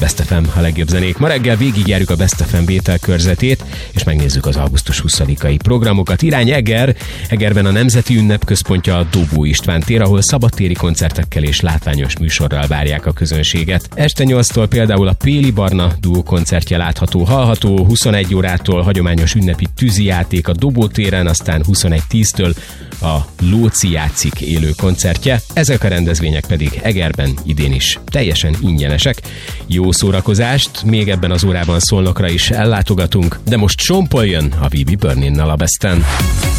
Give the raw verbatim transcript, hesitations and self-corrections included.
Best ef em, a legjobb zenék. Ma reggel végigjárjuk a Best ef em vételkörzetét, és megnézzük az augusztus huszadikai programokat. Irány Eger, Egerben a Nemzeti Ünnep központja a Dobó István tér, ahol szabadtéri koncertekkel és látványos műsorral várják a közönséget. Este nyolctól például a Péli Barna duó koncertje látható, hallható, huszonegy órától hagyományos ünnepi tűzijáték a Dobó téren, aztán huszonegy tíztől a Lóci játszik élő koncertje. Ezek a rendezvények pedig Egerben idén is teljesen ingyenesek. Jó szórakozást, még ebben az órában Szolnokra is ellátogatunk, de most Sean Paul jön a vé bé Burninnal a Besten.